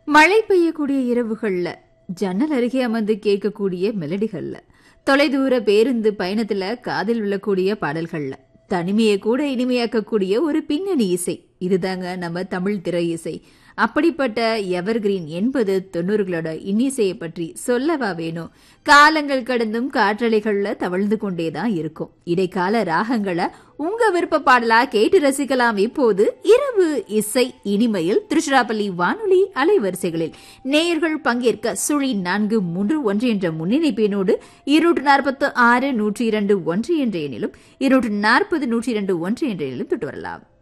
மழை பெய்யக்கூடிய இரவுகள்ல ஜன்னல் அருகே அமர்ந்து கேட்கக்கூடிய மெலடிகள்ல, தொலைதூர பேருந்து பயணத்துல காதில் விழக்கூடிய பாடல்கள்ல, தனிமையை கூட இனிமையாக்கக்கூடிய ஒரு பின்னணி இசை, இதுதாங்க நம்ம தமிழ் திரை இசை. அப்படிப்பட்ட எவர்கிரீன் 80-90களோட இன்னிசையை பற்றி சொல்லவா வேணும்? காலங்கள் கடந்தும் காற்றலைகள்ல தவழ்ந்து கொண்டேதான் இருக்கும். இடைக்கால ராகங்களை உங்க விருப்ப பாடலா கேட்டு ரசிக்கலாம். இப்போது இரவு இசை இனிமையில் திருச்சிராப்பள்ளி வானொலி அலைவரிசைகளில் நேயர்கள் பங்கேற்க 431 என்ற முன்னிணைப்பினோடு 246-102-1 என்ற எண்ணிலும் 240-102-1 என்ற எண்ணிலும் தொட்டு வரலாம்.